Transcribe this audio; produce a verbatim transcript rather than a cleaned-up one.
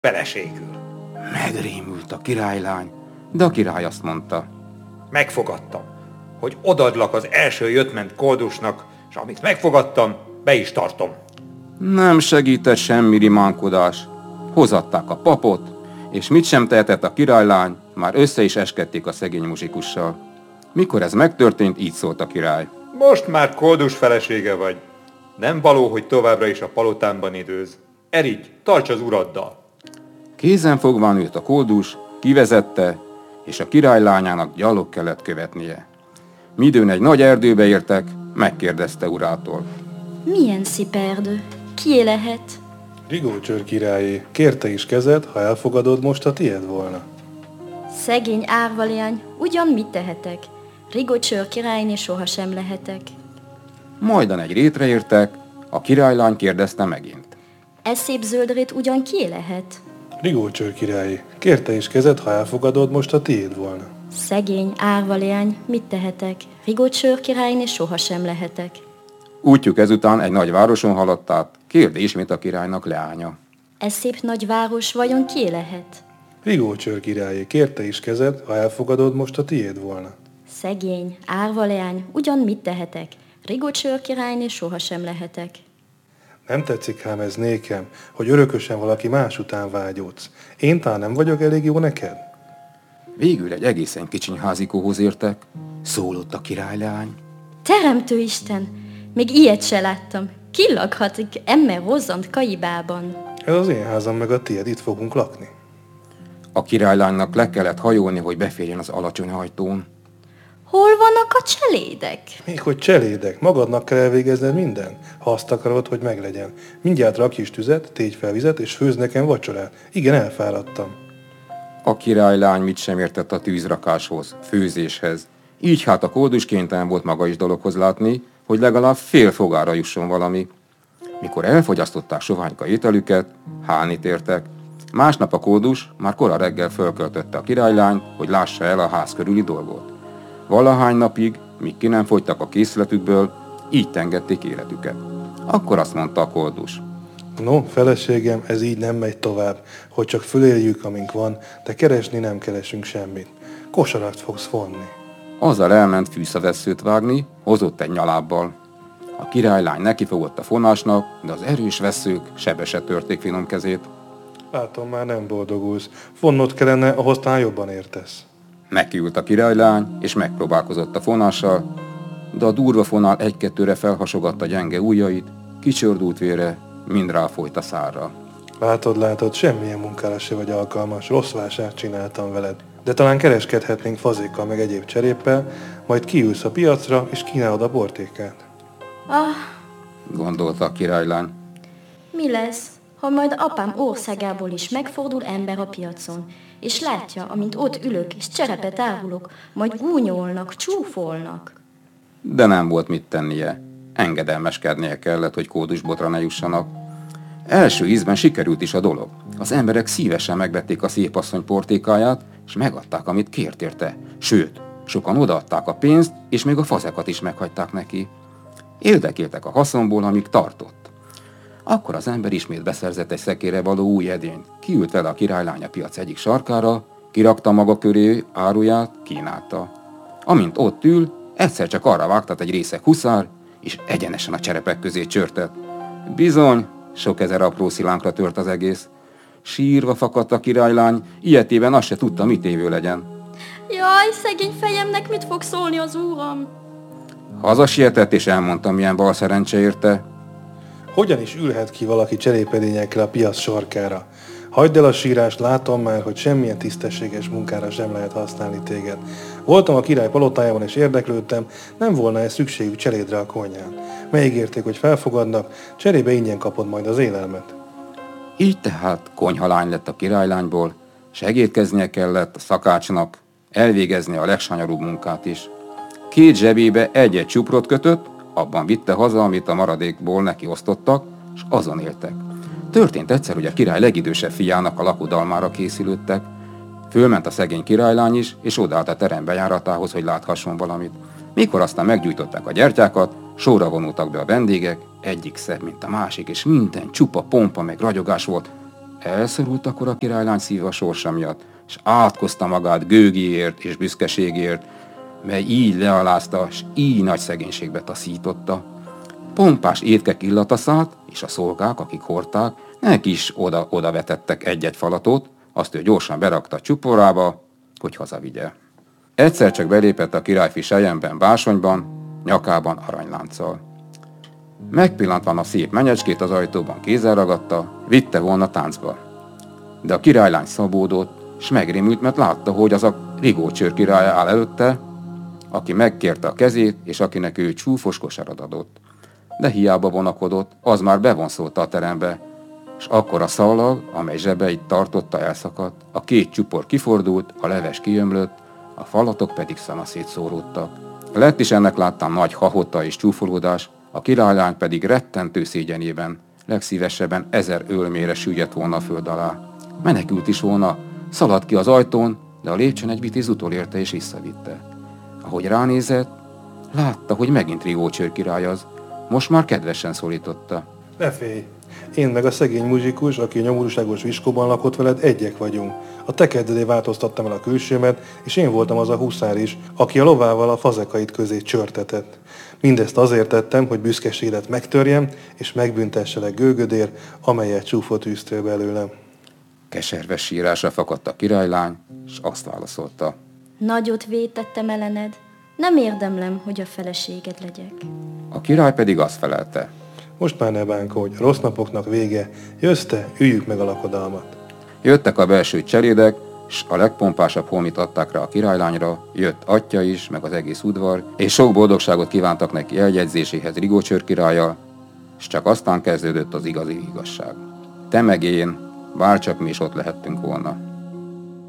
feleségül. Megrémült a királylány, de a király azt mondta: Megfogadtam, hogy odaadlak az első jöttment koldusnak, és amit megfogadtam, be is tartom. Nem segített semmi rimánkodás. Hozatták a papot, és mit sem tehetett a királylány, már össze is eskedték a szegény muzsikussal. Mikor ez megtörtént, így szólt a király: Most már koldus felesége vagy. Nem való, hogy továbbra is a palotámban időz. Erigy, tarts az uraddal! Kézen fogván őt a koldus, kivezette, és a királylányának gyalog kellett követnie. Midőn egy nagy erdőbe értek, megkérdezte urától: Milyen szép erdő? Kié lehet? Rigócsőr királyé, kérte is kezed, ha elfogadod, most a tiéd volna. Szegény árvaléany, ugyan mit tehetek? Rigócsőr királyné sohasem lehetek. Majdan egy rétre értek, a királylány kérdezte megint: E szép zöldrét ugyan kié lehet? Rigócsőr királyé, kérte is kezed, ha elfogadod, most a tiéd volna. Szegény árvaléany, mit tehetek? Rigócsőr királyné sohasem lehetek. Útjuk ezután egy nagy városon haladt át, kérde ismét a királynak leánya: E szép nagy város vajon kié lehet? Rigócsőr királyé, kérte is kezed, ha elfogadod, most a tiéd volna. Szegény árvaléany, ugyan mit tehetek? Rigócsőr királyné sohasem lehetek. Nem tetszik ám ez nékem, hogy örökösen valaki más után vágyódsz. Én talán nem vagyok elég jó neked? Végül egy egészen kicsiny házikóhoz értek, szólott a királylány: Teremtő Isten, még ilyet se láttam. Ki lakhatik emme rozzant kaibában? Ez az én házam meg a tiéd, itt fogunk lakni. A királylánynak le kellett hajolni, hogy beférjen az alacsony ajtón. Hol vannak a cselédek? Még hogy cselédek, magadnak kell elvégezned minden, ha azt akarod, hogy meglegyen. Mindjárt rakj is tüzet, tégy fel vizet, és főzz nekem vacsorát. Igen, elfáradtam. A királylány mit sem értett a tűzrakáshoz, főzéshez. Így hát a koldus kénytelen volt maga is dologhoz látni, hogy legalább fél fogára jusson valami. Mikor elfogyasztották soványka ételüket, hánit értek. Másnap a koldus már kora reggel fölköltötte a királylányt, hogy lássa el a ház körüli dolgot. Valahány napig, míg ki nem fogytak a készletükből, így tengették életüket. Akkor azt mondta a koldus: No, feleségem, ez így nem megy tovább, hogy csak föléljük, amink van, de keresni nem keresünk semmit. Kosarat fogsz vonni. Azzal elment fűszavesszőt vágni, hozott egy nyalábbal. A királylány nekifogott a fonásnak, de az erős vesszők sebesen törték finom kezét. Látom, már nem boldogulsz. Vonnod kellene, ahhoz talán jobban értesz. Nekiült a királylány, és megpróbálkozott a fonással, de a durva fonál egy-kettőre felhasogatta gyenge ujjait, kicsordult vére, mind ráfolyt a szárra. Látod, látod, semmilyen munkára se vagy alkalmas, rossz vásárt csináltam veled. De talán kereskedhetnénk fazékkal meg egyéb cseréppel, majd kiülsz a piacra, és kínálod a portékát. Ah, Gondolta a királylány. mi lesz, ha majd apám országából is megfordul ember a piacon, és látja, amint ott ülök, és cserepet árulok, majd gúnyolnak, csúfolnak. De nem volt mit tennie. Engedelmeskednie kellett, hogy kódusbotra ne jussanak. Első ízben sikerült is a dolog. Az emberek szívesen megvették a szépasszony portékáját, és megadták, amit kért érte. Sőt, sokan odaadták a pénzt, és még a fazekat is meghagyták neki. Érdekéltek a haszonból, amíg tartott. Akkor az ember ismét beszerzett egy szekére való új edényt. Kiült vele a királylány a piac egyik sarkára, kirakta maga köré áruját, kínálta. Amint ott ül, egyszer csak arra vágtat egy részeg huszár, és egyenesen a cserepek közé csörtett. Bizony, sok ezer apró szilánkra tört az egész. Sírva fakadt a királylány, ilyetében azt se tudta, mit évő legyen. Jaj, szegény fejemnek mit fog szólni az úram? Hazasietett, és elmondta, milyen bal szerencse érte. Hogyan is ülhet ki valaki cserépedényekkel a piac sarkára? Hagyd el a sírást, látom már, hogy semmilyen tisztességes munkára sem lehet használni téged. Voltam a király palotájában és érdeklődtem, nem volna-e szükségük cselédre a konyhán. Megígérték, hogy felfogadnak, cserébe ingyen kapod majd az élelmet. Így tehát konyhalány lett a királylányból, segédkeznie kellett a szakácsnak, elvégezni a legsanyarúbb munkát is. Két zsebébe egy-egy csuprot kötött, abban vitte haza, amit a maradékból neki osztottak, és azon éltek. Történt egyszer, hogy a király legidősebb fiának a lakodalmára készülődtek. Fölment a szegény királylány is, és odállt a terem bejáratához, hogy láthasson valamit. Mikor aztán meggyújtották a gyertyákat, sorra vonultak be a vendégek, egyik szebb, mint a másik, és minden csupa pompa meg ragyogás volt. Elszorult akkor a királylány szíve a sorsa miatt, és átkozta magát gőgiért és büszkeségért, mely így lealázta, s így nagy szegénységbe taszította. Pompás étkek illata szállt, és a szolgák, akik hordták, neki is oda-oda vetettek egy-egy falatot, azt ő gyorsan berakta a csuporába, hogy hazavigye. Egyszer csak belépett a királyfi selyemben básonyban, nyakában aranylánccal. Megpillantva a szép menyecskét az ajtóban kézzel ragadta, vitte volna táncba. De a királylány szabódott, s megrémült, mert látta, hogy az a rigócsőr királya áll előtte, aki megkérte a kezét, és akinek ő csúfos kosarat adott. De hiába vonakodott, az már bevonszolta a terembe, és akkor a szalag, amely zsebeit tartotta, elszakadt, a két csupor kifordult, a leves kiömlött, a falatok pedig szanaszét szóródtak. Lett is ennek láttán nagy hahota és csúfolódás, a királylány pedig rettentő szégyenében, legszívesebben ezer ölmére süllyedt volna a föld alá. Menekült is volna, szaladt ki az ajtón, de a lépcsőn egy vitéz utolérte és visszavitte. Ahogy ránézett, látta, hogy megint rigócsőr király az, most már kedvesen szólította. Ne félj! Én meg a szegény muzsikus, aki a nyomorúságos viskóban lakott veled, egyek vagyunk. A tekeddelé változtattam el a külsőmet, és én voltam az a huszár is, aki a lovával a fazekait közé csörtetett. Mindezt azért tettem, hogy büszkeségedet megtörjem, és megbüntesselek gőgödér, amelyet csúfot űztél belőlem. Keserves sírásra fakadt a királylány, és azt válaszolta. Nagyot vétettem ellened, nem érdemlem, hogy a feleséged legyek. A király pedig azt felelte. Most már ne bánkodj, rossz napoknak vége, jössz te, üljük meg a lakodalmat. Jöttek a belső cselédek, s a legpompásabb holmit adták rá a királylányra, jött atya is, meg az egész udvar, és sok boldogságot kívántak neki eljegyzéséhez rigócsőr királlyal, s csak aztán kezdődött az igazi igazság. Te meg én, bárcsak mi is ott lehettünk volna.